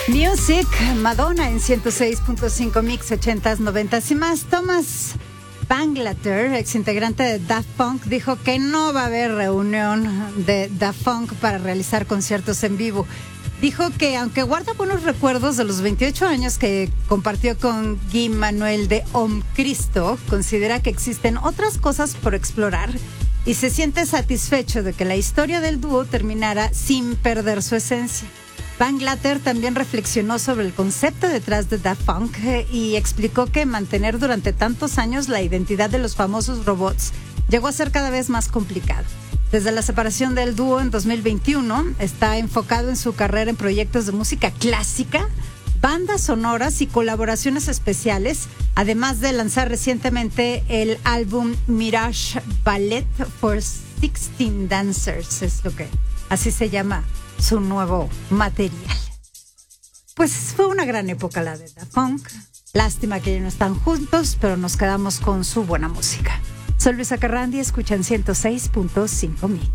Music, Madonna en 106.5 Mix 80s, 90s y más. Thomas Bangalter, exintegrante de Daft Punk, dijo que no va a haber reunión de Daft Punk para realizar conciertos en vivo. Dijo que aunque guarda buenos recuerdos de los 28 años que compartió con Guy Manuel de Om Cristo, considera que existen otras cosas por explorar y se siente satisfecho de que la historia del dúo terminara sin perder su esencia. Bangalter también reflexionó sobre el concepto detrás de Daft Punk y explicó que mantener durante tantos años la identidad de los famosos robots llegó a ser cada vez más complicado. Desde la separación del dúo en 2021, está enfocado en su carrera en proyectos de música clásica, bandas sonoras y colaboraciones especiales, además de lanzar recientemente el álbum Mirage Ballet for 16 Dancers, así se llama su nuevo material. Pues fue una gran época la de Daft Punk. Lástima que ya no están juntos, pero nos quedamos con su buena música. Soy Luisa Carrandi, escuchan 106.5 Mix.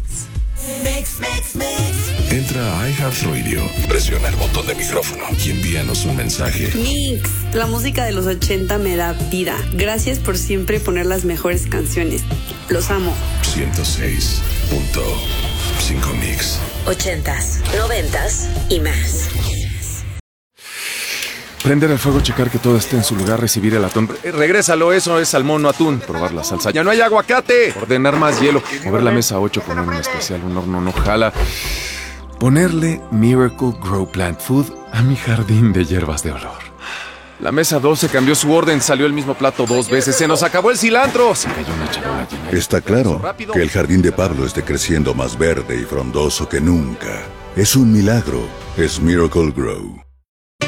Entra a iHeartRadio, presiona el botón de micrófono y envíanos un mensaje. Mix, la música de los 80 me da vida. Gracias por siempre poner las mejores canciones. Los amo. 106.5 Mix. 80s, 90s y más. Prender el fuego, checar que todo esté en su lugar, recibir el atún. Regrésalo, eso es salmón, no atún. Probar la salsa. ¡Ya no hay aguacate! Ordenar más hielo. Mover la mesa 8, poner un especial, un horno no jala. Ponerle Miracle Grow Plant Food a mi jardín de hierbas de olor. La mesa 12 cambió su orden, salió el mismo plato 2 veces. ¡Se nos acabó el cilantro! Se cayó una charola llena. Está claro que el jardín de Pablo esté creciendo más verde y frondoso que nunca. Es un milagro. Es Miracle Grow.